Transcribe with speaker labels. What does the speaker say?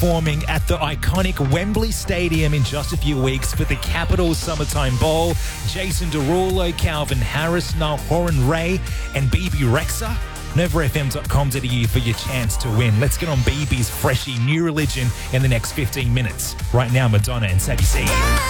Speaker 1: performing at the iconic Wembley Stadium in just a few weeks for the Capitals Summertime Bowl. Jason Derulo, Calvin Harris, Nalhoran Ray, and BB Rexa. NovaFM.com.au for your chance to win. Let's get on BB's freshie New Religion in the next 15 minutes. Right now, Madonna and Sadie C.